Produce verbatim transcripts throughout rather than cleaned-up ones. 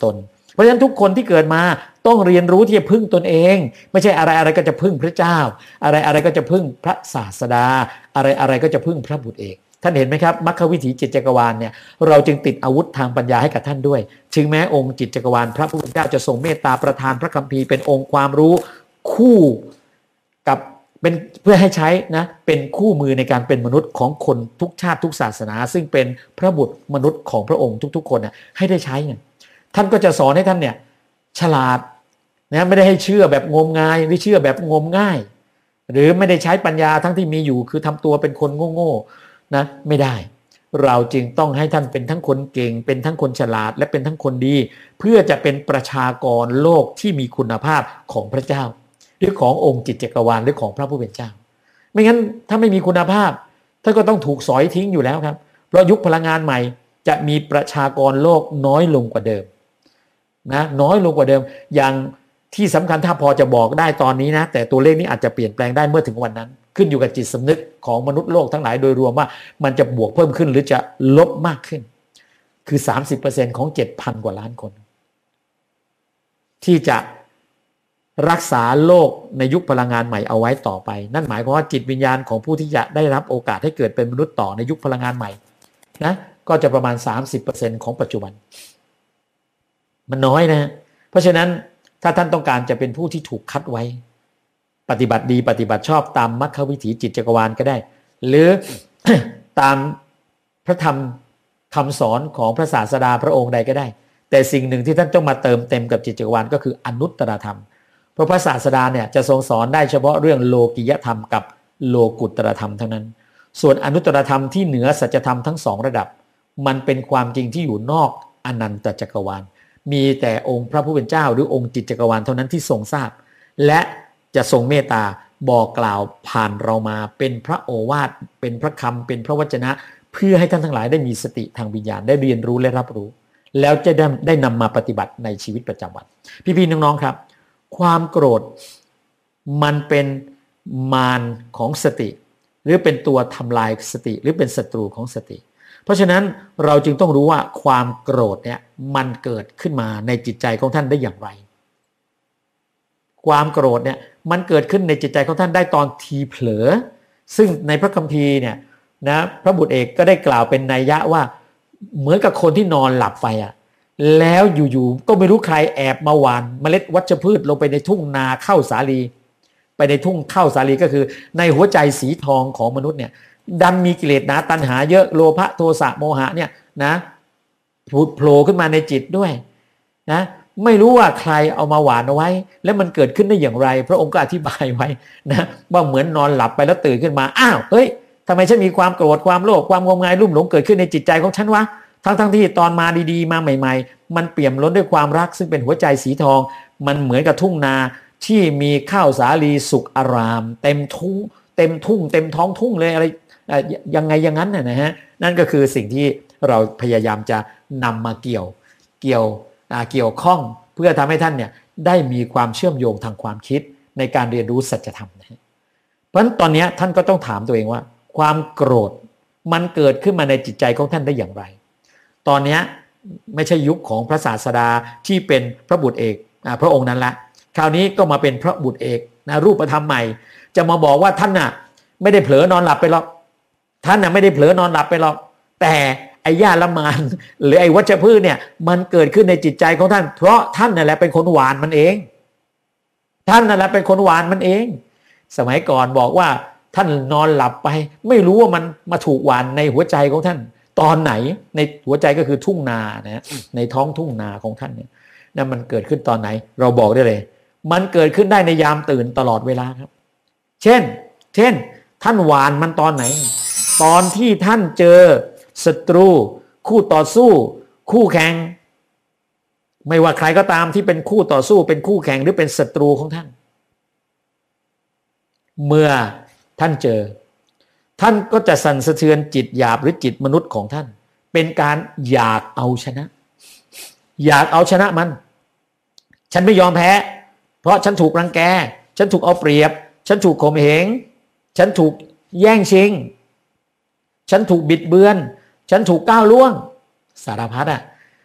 ตนเพราะฉะนั้นทุกคนที่เกิดมาต้องเรียนรู้ที่จะพึ่งตนเองไม่ใช่อะไรอะไรก็จะพึ่งพระเจ้าอะไรอะไรก็จะพึ่งพระศาสดาอะไรอะไรก็จะพึ่งพระบุตรเองท่านเห็นไหมครับมรรควิถีจิตจักรวาลเนี่ยเราจึงติดอาวุธทางปัญญาให้กับท่านด้วยถึงแม้องค์จิตจักรวาลพระผู้เป็นเจ้าจะทรงเมตตาประทานพระคัมภีร์เป็นองค์ความรู้คู่กับเป็นเพื่อให้ใช้นะเป็นคู่มือในการเป็นมนุษย์ของคนทุกชาติทุกศาสนาซึ่งเป็นพระบุตรมนุษย์ของพระองค์ทุกๆคนนะให้ได้ใช้เนี่ยท่านก็จะสอนให้ท่านเนี่ยฉลาดนะไม่ได้ให้เชื่อแบบงมงายหรือเชื่อแบบงมง่ายหรือไม่ได้ใช้ปัญญาทั้งที่มีอยู่คือทำตัวเป็นคนโง่ๆนะไม่ได้เราจึงต้องให้ท่านเป็นทั้งคนเก่งเป็นทั้งคนฉลาดและเป็นทั้งคนดีเพื่อจะเป็นประชากรโลกที่มีคุณภาพของพระเจ้าหรือขององค์จิตจักรวาลหรือของพระผู้เป็นเจ้าไม่งั้นถ้าไม่มีคุณภาพท่านก็ต้องถูกสอยทิ้งอยู่แล้วครับเพราะยุคพลังงานใหม่จะมีประชากรโลกน้อยลงกว่าเดิมนะน้อยลงกว่าเดิมอย่างที่สำคัญถ้าพอจะบอกได้ตอนนี้นะแต่ตัวเลขนี้อาจจะเปลี่ยนแปลงได้เมื่อถึงวันนั้นขึ้นอยู่กับจิตสำนึกของมนุษย์โลกทั้งหลายโดยรวมว่ามันจะบวกเพิ่มขึ้นหรือจะลบมากขึ้นคือ สามสิบเปอร์เซ็นต์ ของ เจ็ดพัน กว่าล้านคนที่จะรักษาโลกในยุคพลังงานใหม่เอาไว้ต่อไปนั่นหมายความว่าจิตวิญญาณของผู้ที่จะได้รับโอกาสให้เกิดเป็นมนุษย์ต่อในยุคพลังงานใหม่นะก็จะประมาณ สามสิบเปอร์เซ็นต์ ของปัจจุบันมันน้อยนะเพราะฉะนั้นถ้าท่านต้องการจะเป็นผู้ที่ถูกคัดไว้ปฏิบัติดีปฏิบัติชอบตามมรรควิถีจิตจักรวาลก็ได้หรือ ตามพระธรรมคำสอนของพระศาสดาพระองค์ใดก็ได้แต่สิ่งหนึ่งที่ท่านต้องมาเติมเต็มกับจิตจักรวาลก็คืออนุตตรธรรมเพราะพระศาสดาเนี่ยจะทรงสอนได้เฉพาะเรื่องโลกิยธรรมกับโลกุตตรธรรมเท่านั้นส่วนอนุตตรธรรมที่เหนือสัจธรรมทั้งสองระดับมันเป็นความจริงที่อยู่นอกอนันตจักรวาลมีแต่องค์พระผู้เป็นเจ้าหรือองค์จิตจักรวาลเท่านั้นที่ทรงทราบและจะทรงเมตตาบอกกล่าวผ่านเรามาเป็นพระโอวาทเป็นพระคำเป็นพระวจนะเพื่อให้ท่านทั้งหลายได้มีสติทางวิญญาณได้เรียนรู้และรับรู้แล้วจะได้ได้นำมาปฏิบัติในชีวิตประจำวันพี่ๆน้องๆครับความโกรธมันเป็นมารของสติหรือเป็นตัวทำลายสติหรือเป็นศัตรูของสติเพราะฉะนั้นเราจึงต้องรู้ว่าความโกรธเนี่ยมันเกิดขึ้นมาในจิตใจของท่านได้อย่างไรความโกรธเนี่ยมันเกิดขึ้นในจิตใจของท่านได้ตอนทีเผลอซึ่งในพระคัมภีร์เนี่ยนะพระบุตรเอกก็ได้กล่าวเป็นนัยยะว่าเหมือนกับคนที่นอนหลับไปอ่ะแล้วอยู่ๆก็ไม่รู้ใครแอบมาหว่านเมล็ดวัชพืชลงไปในทุ่งนาข้าวสาลีไปในทุ่งข้าวสาลีก็คือในหัวใจสีทองของมนุษย์เนี่ยดันมีกิเลสหนาตัณหาเยอะโลภะโทสะโมหะเนี่ยนะผุดโผล่ขึ้นมาในจิตด้วยนะไม่รู้ว่าใครเอามาหว่านเอาไว้แล้วมันเกิดขึ้นได้อย่างไรพระองค์ก็อธิบายไว้นะว่าเหมือนนอนหลับไปแล้วตื่นขึ้นมาอ้าวเฮ้ยทำไมฉันมีความโกรธความโลภความงมงายลุ่มหลงเกิดขึ้นในจิตใจของฉันวะทั้งทั้งที่ตอนมาดีๆมาใหม่ๆมันเปี่ยมล้นด้วยความรักซึ่งเป็นหัวใจสีทองมันเหมือนกับทุ่งนาที่มีข้าวสาลีสุกอารามเต็มทุ่งเต็มทุ่งเต็มท้องทุ่งเลยอะไรยังไงอย่างนั้นนะฮะนั่นก็คือสิ่งที่เราพยายามจะนำมาเกี่ยวเกี่ยวเกี่ยวข้องเพื่อทำให้ท่านเนี่ยได้มีความเชื่อมโยงทางความคิดในการเรียนรู้สัจธรรมนะฮะเพราะฉะนั้นตอนนี้ท่านก็ต้องถามตัวเองว่าความโกรธมันเกิดขึ้นมาในจิตใจของท่านได้อย่างไรตอนนี้ไม่ใช่ยุคของพระศาสดาที่เป็นพระบุตรเอกพระองค์นั้นละคราวนี้ก็มาเป็นพระบุตรเอกนะรูปธรรมใหม่จะมาบอกว่าท่านน่ะไม่ได้เผลอนอนหลับไปหรอกท่านน่ะไม่ได้เผลอนอนหลับไปหรอกแต่ไอ้หญ้าละมานหรือไอ้วัชพืชเนี่ยมันเกิดขึ้นในจิตใจของท่านเพราะท่านนั่นแหละเป็นคนหวานมันเองท่านนั่นแหละเป็นคนหวานมันเองสมัยก่อนบอกว่าท่านนอนหลับไปไม่รู้ว่ามันมาถูกหวานในหัวใจของท่านตอนไหนในหัวใจก็คือทุ่งนานะในท้องทุ่งนาของท่านเนี่ยนั่นมันเกิดขึ้นตอนไหนเราบอกได้เลยมันเกิดขึ้นได้ในยามตื่นตลอดเวลาครับเช่นเช่นท่านหวานมันตอนไหนตอนที่ท่านเจอศัตรูคู่ต่อสู้คู่แข่งไม่ว่าใครก็ตามที่เป็นคู่ต่อสู้เป็นคู่แข่งหรือเป็นศัตรูของท่านเมื่อท่านเจอท่านก็จะสั่นสะเทือนจิตหยาบหรือจิตมนุษย์ของท่านเป็นการอยากเอาชนะอยากเอาชนะมันฉันไม่ยอมแพ้เพราะฉันถูกรังแกฉันถูกเอาเปรียบฉันถูกข่มเหงฉันถูกแย่งชิงฉันถูกบิดเบือนฉันถูกก้าวล่วงสารพัดอ่ะท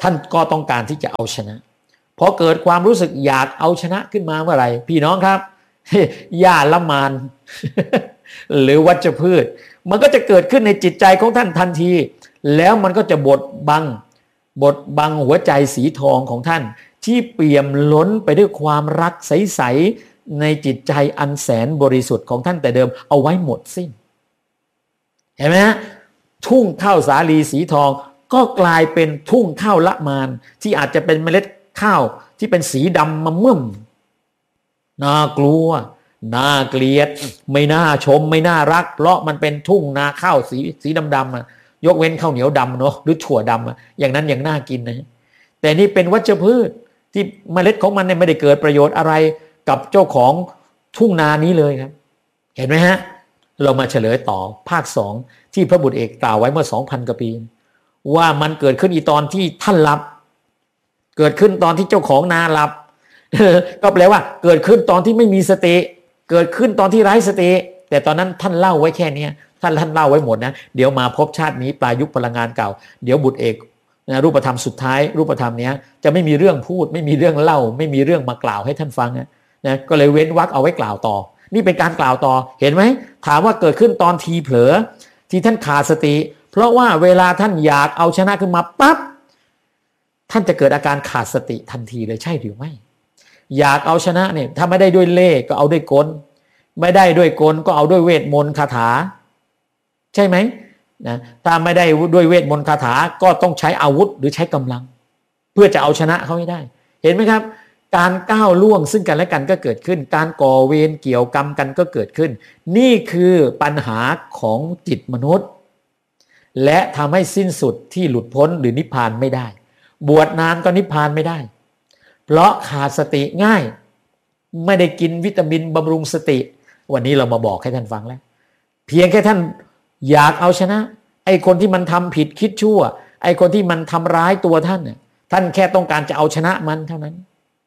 ท่านก็ต้องการที่จะเอาชนะพอเกิดความรู้สึกอยากเอาชนะขึ้นมาเมื่อไหร่พี่น้องครับหญ้าละมานหรือวัชพืชมันก็จะเกิดขึ้นในจิตใจของท่านทันทีแล้วมันก็จะบดบังบดบังหัวใจสีทองของท่านที่เปี่ยมล้นไปด้วยความรักใสๆในจิตใจอันแสนบริสุทธิ์ของท่านแต่เดิมเอาไว้หมดสิ้นเห็นไหมฮะทุ่งข้าวสาลีสีทองก็กลายเป็นทุ่งข้าวละมานที่อาจจะเป็นเมล็ดข้าวที่เป็นสีดำมะม่วงน่ากลัวน่าเกลียดไม่น่าชมไม่น่ารักเพราะมันเป็นทุ่งนาข้าวสีสีดำๆอะยกเว้นข้าวเหนียวดำเนาะหรือถั่วดำอะอย่างนั้นยังน่ากินนะแต่นี่เป็นวัชพืชที่เมล็ดของมันเนี่ยไม่ได้เกิดประโยชน์อะไรกับเจ้าของทุ่งนานี้เลยครับเห็นไหมฮะเรามาเฉลยต่อภาคสองที่พระบุตรเอกกล่าวไว้เมื่อ สองพัน กว่าปีว่ามันเกิดขึ้นอีตอนที่ท่านหลับเกิดขึ้นตอนที่เจ้าของนาหลับ ก็แปลว่าเกิดขึ้นตอนที่ไม่มีสติเกิดขึ้นตอนที่ไร้สติแต่ตอนนั้นท่านเล่าไว้แค่นี้ท่านท่านเล่าไว้หมดนะเดี๋ยวมาพบชาตินี้ปลายยุคพลังงานเก่าเดี๋ยวบุตรเอกนะรูปธรรมสุดท้ายรูปธรรมเนี้ยจะไม่มีเรื่องพูดไม่มีเรื่องเล่าไม่มีเรื่องมากล่าวให้ท่านฟังนะนะก็เลยเว้นวรรคเอาไว้กล่าวต่อนี่เป็นการกล่าวต่อเห็นไหมถามว่าเกิดขึ้นตอนทีเผลอที่ท่านขาดสติเพราะว่าเวลาท่านอยากเอาชนะขึ้นมาปั๊บท่านจะเกิดอาการขาดสติทันทีเลยใช่หรือไม่อยากเอาชนะเนี่ยถ้าไม่ได้ด้วยเล่ห์ก็เอาด้วยกลไม่ได้ด้วยกลก็เอาด้วยเวทมนต์คาถาใช่ไหมนะถ้าไม่ได้ด้วยเวทมนต์คาถาก็ต้องใช้อาวุธหรือใช้กำลังเพื่อจะเอาชนะเขาให้ได้เห็นไหมครับการก้าวล่วงซึ่งกันและกันก็เกิดขึ้นการก่อเวรเกี่ยวกรรมกันก็เกิดขึ้นนี่คือปัญหาของจิตมนุษย์และทำให้สิ้นสุดที่หลุดพ้นหรือนิพพานไม่ได้บวชนานก็นิพพานไม่ได้เพราะขาดสติง่ายไม่ได้กินวิตามินบำรุงสติวันนี้เรามาบอกให้ท่านฟังแล้วเพียงแค่ท่านอยากเอาชนะไอ้คนที่มันทำผิดคิดชั่วไอ้คนที่มันทำร้ายตัวท่านเนี่ยท่านแค่ต้องการจะเอาชนะมันเท่านั้น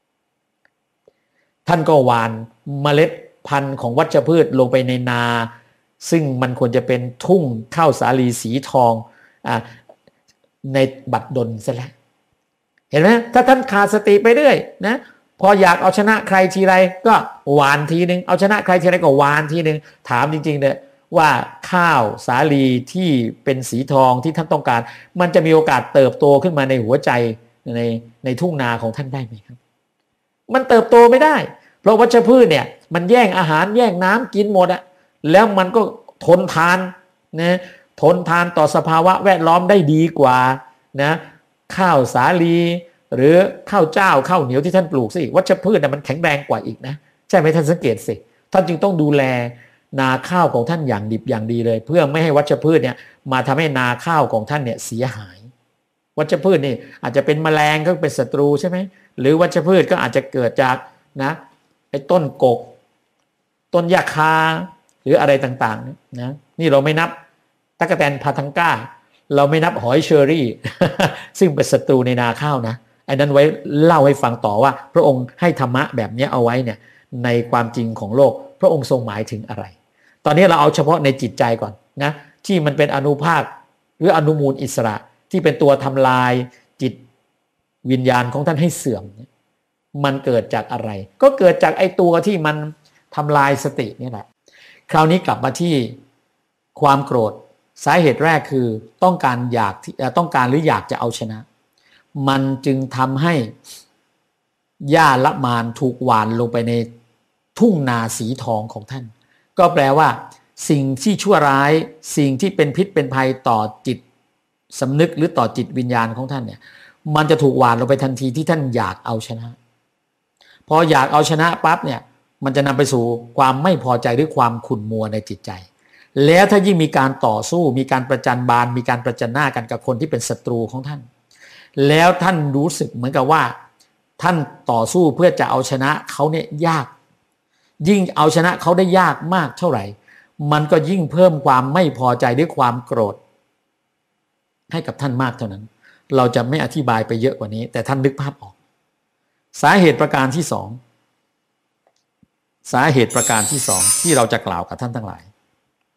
ท่านก็หว่านเมล็ดพันธุ์ของวัชพืชลงไปในนาซึ่งมันควรจะเป็นทุ่งข้าวสาลีสีทองอ่าในบัดดลซะแล้วเห็นไหมถ้าท่านขาดสติไปเรื่อยนะพออยากเอาชนะใครทีไรก็หวานทีนึงเอาชนะใครทีไรก็หวานทีนึงถามจริงๆเนี่ยว่าข้าวสาลีที่เป็นสีทองที่ท่านต้องการมันจะมีโอกาสเติบโตขึ้นมาในหัวใจในในทุ่งนาของท่านได้ไหมครับมันเติบโตไม่ได้เพราะวัชพืชเนี่ยมันแย่งอาหารแย่งน้ำกินหมดอะแล้วมันก็ทนทานนะทนทานต่อสภาวะแวดล้อมได้ดีกว่านะข้าวสาลีหรือข้าวเจ้าข้าวเหนียวที่ท่านปลูกสิวัชพืชน่ะมันแข็งแรงกว่าอีกนะใช่ไหมท่านสังเกตสิท่านจึงต้องดูแลนาข้าวของท่านอย่างดิบอย่างดีเลยเพื่อไม่ให้วัชพืชเนี่ยมาทำให้นาข้าวของท่านเนี่ยเสียหายวัชพืชนี่อาจจะเป็นแมลงก็เป็นศัตรูใช่ไหมหรือวัชพืชก็อาจจะเกิดจากนะไอ้ต้นกกต้นยาคาหรืออะไรต่างๆนะนี่เราไม่นับตั๊กแตนพาทังก้าเราไม่นับหอยเชอรี่ ซึ่งเป็นศัตรูในนาข้าวนะไอ้นั้นไว้เล่าให้ฟังต่อว่าพระองค์ให้ธรรมะแบบนี้เอาไว้เนี่ยในความจริงของโลกพระองค์ทรงหมายถึงอะไรตอนนี้เราเอาเฉพาะในจิตใจก่อนนะที่มันเป็นอนุภาคหรืออนุมูลอิสระที่เป็นตัวทำลายจิตวิญญาณของท่านให้เสื่อมมันเกิดจากอะไรก็เกิดจากไอ้ตัวที่มันทำลายสตินี่แหละคราวนี้กลับมาที่ความโกรธสาเหตุแรกคือต้องการอยากต้องการหรืออยากจะเอาชนะมันจึงทำให้หญ้าละมานถูกหว่านลงไปในทุ่งนาสีทองของท่านก็แปลว่าสิ่งที่ชั่วร้ายสิ่งที่เป็นพิษเป็นภัยต่อจิตสำนึกหรือต่อจิตวิญญาณของท่านเนี่ยมันจะถูกหว่านลงไปทันทีที่ท่านอยากเอาชนะพออยากเอาชนะปั๊บเนี่ยมันจะนำไปสู่ความไม่พอใจหรือความขุ่นมัวในจิตใจแล้วถ้ายิ่งมีการต่อสู้มีการประจันบานมีการประจันหน้ากันกับคนที่เป็นศัตรูของท่านแล้วท่านรู้สึกเหมือนกับว่าท่านต่อสู้เพื่อจะเอาชนะเขาเนี่ยยากยิ่งเอาชนะเขาได้ยากมากเท่าไหร่มันก็ยิ่งเพิ่มความไม่พอใจด้วยความโกรธให้กับท่านมากเท่านั้นเราจะไม่อธิบายไปเยอะกว่านี้แต่ท่านนึกภาพออกสาเหตุประการที่สองสาเหตุประการที่สองที่เราจะกล่าวกับท่านทั้งหลาย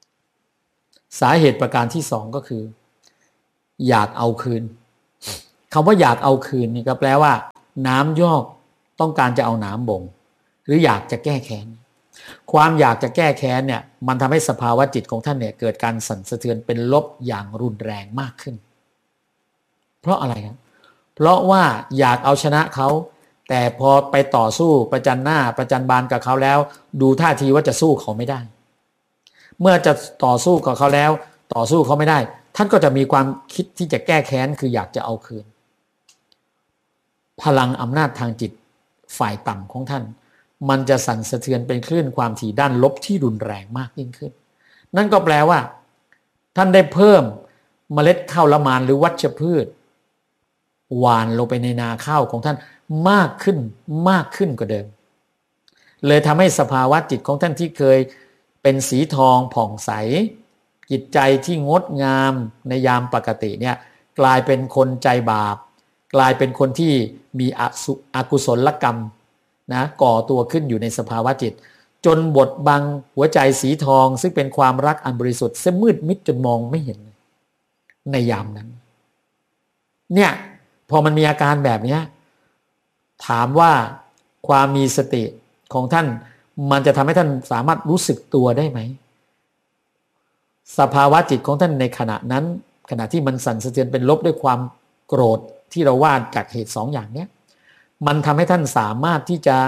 สาเหตุประการที่สองก็คืออยากเอาคืนคำว่าอยากเอาคืนนี่ก็แปลว่าน้ำยอกต้องการจะเอาน้ำบ่งหรืออยากจะแก้แค้นความอยากจะแก้แค้นเนี่ยมันทำให้สภาวะจิตของท่านเนี่ยเกิดการสั่นสะเทือนเป็นลบอย่างรุนแรงมากขึ้นเพราะอะไรครับเพราะว่าอยากเอาชนะเขาแต่พอไปต่อสู้ประจันหน้าประจันบานกับเขาแล้วดูท่าทีว่าจะสู้เขาไม่ได้เมื่อจะต่อสู้กับเขาแล้วต่อสู้เขาไม่ได้ท่านก็จะมีความคิดที่จะแก้แค้นคืออยากจะเอาคืนพลังอำนาจทางจิตฝ่ายต่ำของท่านมันจะสั่นสะเทือนเป็นคลื่นความถี่ด้านลบที่รุนแรงมากยิ่งขึ้นนั่นก็แปลว่าท่านได้เพิ่มเมล็ดข้าวละมานหรือวัชพืชหว่านลงไปในนาข้าวของท่านมากขึ้นมากขึ้นกว่าเดิมเลยทำให้สภาวะจิตของท่านที่เคยเป็นสีทองผ่องใสจิตใจที่งดงามในยามปกติเนี่ยกลายเป็นคนใจบาปกลายเป็นคนที่มีอกุศลกรรมนะก่อตัวขึ้นอยู่ในสภาวะจิตจนบดบังหัวใจสีทองซึ่งเป็นความรักอันบริสุทธิ์เส้นมืดมิดจนมองไม่เห็นในยามนั้นเนี่ยพอมันมีอาการแบบนี้ถามว่าความมีสติของท่านมันจะทำให้ท่านสามารถรู้สึกตัวได้ไหมสภาวะจิตของท่านในขณะนั้นขณะที่มันสั่นสะเทือนเป็นลบด้วยความโกรธที่เราว่าจากเหตุสองอย่างนี้มันทำให้ท่านสามารถที่จะ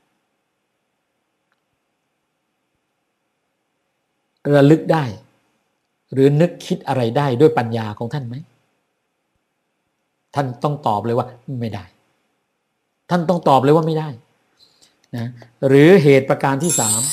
ระลึกได้หรือนึกคิดอะไรได้ด้วยปัญญาของท่านไหมท่านต้องตอบเลยว่าไม่ได้ท่านต้องตอบเลยว่าไม่ได้นะหรือเหตุประการที่สาม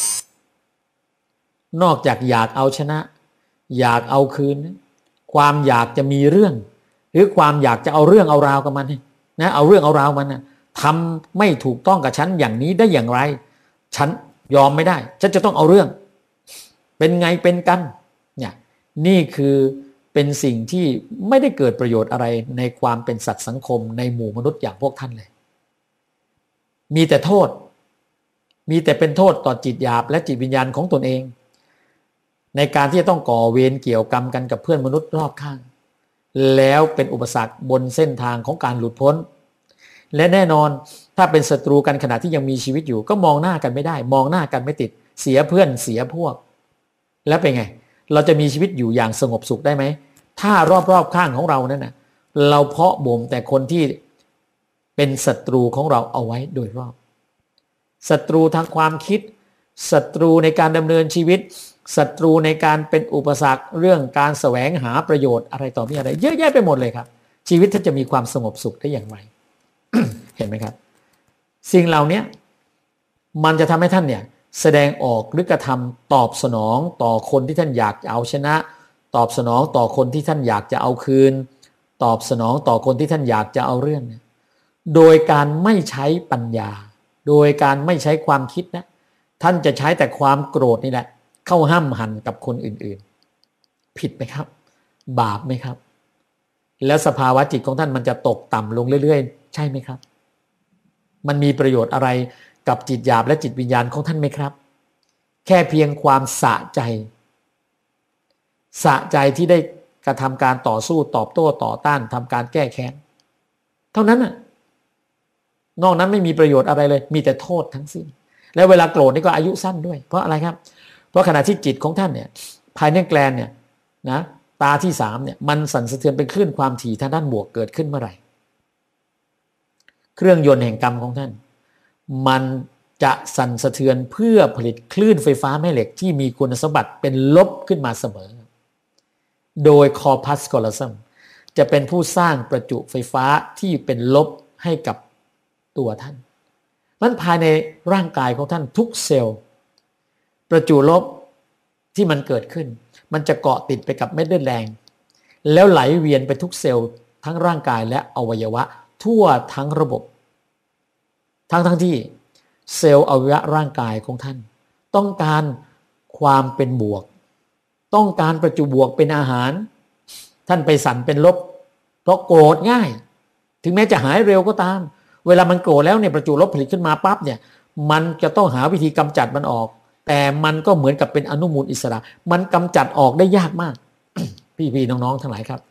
นอกจากอยากเอาชนะอยากเอาคืนความอยากจะมีเรื่องหรือความอยากจะเอาเรื่องเอาราวกับมันนะเอาเรื่องเอาราวมันนะทำไม่ถูกต้องกับฉันอย่างนี้ได้อย่างไรฉันยอมไม่ได้ฉันจะต้องเอาเรื่องเป็นไงเป็นกันเนี่ยนี่คือเป็นสิ่งที่ไม่ได้เกิดประโยชน์อะไรในความเป็นสัตว์สังคมในหมู่มนุษย์อย่างพวกท่านเลยมีแต่โทษมีแต่เป็นโทษต่อจิตหยาบและจิตวิญญาณของตนเองในการที่จะต้องก่อเวรเกี่ยวกรรมกันกับเพื่อนมนุษย์รอบข้างแล้วเป็นอุปสรรคบนเส้นทางของการหลุดพ้นและแน่นอนถ้าเป็นศัตรูกันขณะที่ยังมีชีวิตอยู่ก็มองหน้ากันไม่ได้มองหน้ากันไม่ติดเสียเพื่อนเสียพวกแล้วเป็นไงเราจะมีชีวิตอยู่อย่างสงบสุขได้ไหมถ้ารอบๆข้างของเรานั่นนะเราเพาะบ่มแต่คนที่เป็นศัตรูของเราเอาไว้โดยรอบศัตรูทางความคิดศัตรูในการดำเนินชีวิตศัตรูในการเป็นอุปสรรคเรื่องการแสวงหาประโยชน์อะไรต่อมีอะไรเยอะแยะไปหมดเลยครับชีวิตท่านจะมีความสงบสุขได้อย่างไร เห็นไหมครับสิ่งเหล่านี้มันจะทำให้ท่านเนี่ยแสดงออกหรือกระทำตอบสนองต่อคนที่ท่านอยากจะเอาชนะตอบสนองต่อคนที่ท่านอยากจะเอาคืนตอบสนองต่อคนที่ท่านอยากจะเอาเรื่องเนี่ยโดยการไม่ใช้ปัญญาโดยการไม่ใช้ความคิดนะท่านจะใช้แต่ความโกรธนี่แหละเข้าห้ามหันกับคนอื่นๆผิดไหมครับบาปไหมครับแล้วสภาวะจิตของท่านมันจะตกต่ำลงเรื่อยๆใช่ไหมครับมันมีประโยชน์อะไรกับจิตหยาบและจิตวิญญาณของท่านไหมครับแค่เพียงความสะใจสะใจที่ได้กระทำการต่อสู้ตอบโต้ต่อต้านทำการแก้แค้นเท่านั้นน่ะนอกนั้นไม่มีประโยชน์อะไรเลยมีแต่โทษทั้งสิ้นแล้วเวลาโกรธนี่ก็อายุสั้นด้วยเพราะอะไรครับเพราะขณะที่จิตของท่านเนี่ยภายในแกลนเนี่ยนะตาที่สามเนี่ยมันสั่นสะเทือนเป็นคลื่นความถี่ทางด้านบวกเกิดขึ้นเมื่อไหร่เครื่องยนต์แห่งกรรมของท่านมันจะสั่นสะเทือนเพื่อผลิตคลื่นไฟฟ้าแม่เหล็กที่มีคุณสมบัติเป็นลบขึ้นมาเสมอโดยคอร์พัสคอลลัสจะเป็นผู้สร้างประจุไฟฟ้าที่เป็นลบให้กับตัวท่านมันภายในร่างกายของท่านทุกเซลล์ประจุลบที่มันเกิดขึ้นมันจะเกาะติดไปกับเม็ดเลือดแดงแล้วไหลเวียนไปทุกเซลล์ทั้งร่างกายและอวัยวะทั่วทั้งระบบทั้งทั้งที่เซลล์อวัยวะร่างกายของท่านต้องการความเป็นบวกต้องการประจุบวกเป็นอาหารท่านไปสั่นเป็นลบเพราะโกรธง่ายถึงแม้จะหายเร็วก็ตามเวลามันโกรธแล้วเนี่ยประจุลบผลิตขึ้นมาปั๊บเนี่ยมันจะต้องหาวิธีกำจัดมันออกแต่มันก็เหมือนกับเป็นอนุมูลอิสระมันกำจัดออกได้ยากมาก พี่ๆน้องๆทั้งหลายครับ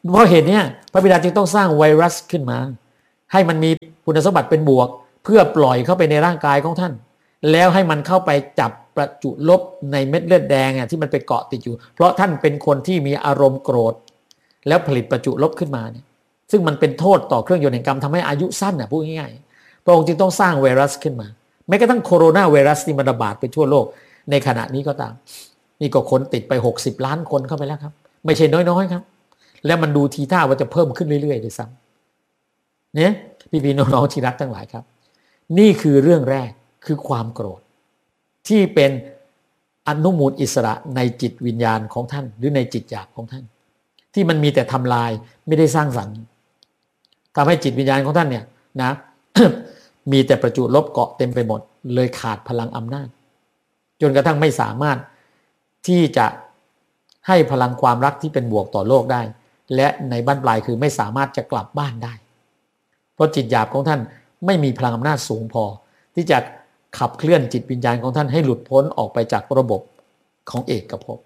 เพราะเหตุนี้พระบิดาจึงต้องสร้างไวรัสขึ้นมาให้มันมีคุณสมบัติเป็นบวกเพื่อปล่อยเข้าไปในร่างกายของท่านแล้วให้มันเข้าไปจับประจุลบในเม็ดเลือดแดงอ่ะที่มันไปเกาะติดอยู่เพราะท่านเป็นคนที่มีอารมณ์โกรธแล้วผลิตประจุลบขึ้นมาเนี่ยซึ่งมันเป็นโทษต่อเครื่องยนต์แห่งกรรมทำให้อายุสั้นอ่ะพูดง่ายๆพระองค์จึงต้องสร้างไวรัสขึ้นมาแม้กระทั่งโคโรนาไวรัสที่มันระบาดไปทั่วโลกในขณะนี้ก็ตามนี่ก็คนติดไปหกสิบล้านคนเข้าไปแล้วครับไม่ใช่น้อยๆครับแล้วมันดูทีท่าว่าจะเพิ่มขึ้นเรื่อยๆด้วยซ้ำเนี่ยพี่ๆน้องๆที่รักทั้งหลายครับนี่คือเรื่องแรกคือความโกรธที่เป็นอนุมูลอิสระในจิตวิญญาณของท่านหรือในจิตหยาบของท่านที่มันมีแต่ทำลายไม่ได้สร้างสรรค์ทำให้จิตวิญญาณของท่านเนี่ยนะ มีแต่ประจุลบเกาะเต็มไปหมดเลยขาดพลังอำนาจจนกระทั่งไม่สามารถที่จะให้พลังความรักที่เป็นบวกต่อโลกได้และในบั้นปลายคือไม่สามารถจะกลับบ้านได้เพราะจิตหยาบของท่านไม่มีพลังอำนาจสูงพอที่จะขับเคลื่อนจิตวิญญาณของท่านให้หลุดพ้นออกไปจากระบบของเอกภพ